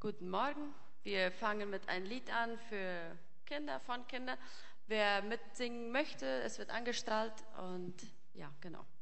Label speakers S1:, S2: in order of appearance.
S1: Guten Morgen. Wir fangen mit einem Lied an für Kinder, von Kindern. Wer mitsingen möchte, es wird angestrahlt und ja, genau.